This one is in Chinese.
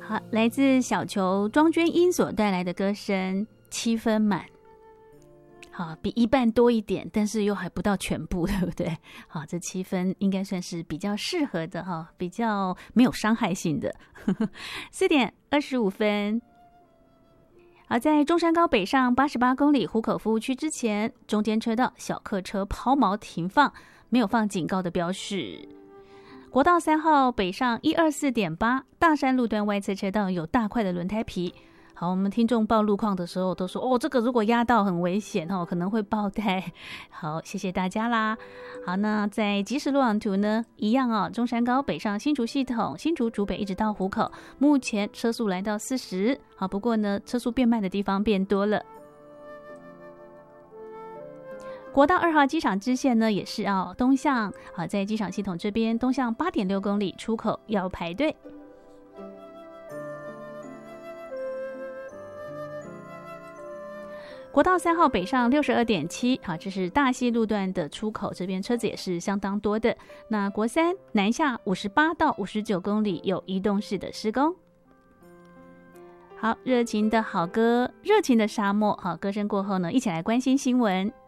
好，来自小球庄娟英所带来的歌声7分满。好，比一半多一点，但是又还不到全部，对不对？好，这7分应该算是比较适合的哈，比较没有伤害性的。4点25分。好，在中山高北上88公里湖口服务区之前，中间车道小客车抛锚停放，没有放警告的标示。国道3号北上124.8大山路段外侧车道有大块的轮胎皮。好，我们听众报路况的时候都说，哦，这个如果压到很危险哦，可能会爆胎。好，谢谢大家啦。好，那在即时路网图呢，一样哦，中山高北上新竹系统，新竹竹北一直到湖口，目前车速来到40。好，不过呢，车速变慢的地方变多了。国道2号机场支线呢，也是要东向啊，在机场系统这边东向8.6公里出口要排队。国道3号北上62.7，好，这是大溪路段的出口，这边车子也是相当多的。那国3南下58到59公里有移动式的施工。好，热情的好歌，热情的沙漠。好，歌声过后呢，一起来关心新闻。